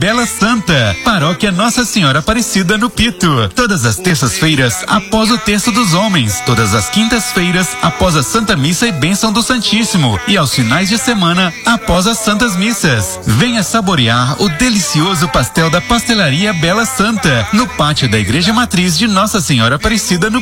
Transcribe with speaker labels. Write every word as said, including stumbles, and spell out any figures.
Speaker 1: Bela Santa, Paróquia Nossa Senhora Aparecida no Pito. Todas as terças-feiras após o Terço dos Homens, todas as quintas-feiras após a Santa Missa e Bênção do Santíssimo e aos finais de semana após as Santas Missas. Venha saborear o delicioso pastel da Pastelaria Bela Santa no pátio da Igreja Matriz de Nossa Senhora Aparecida no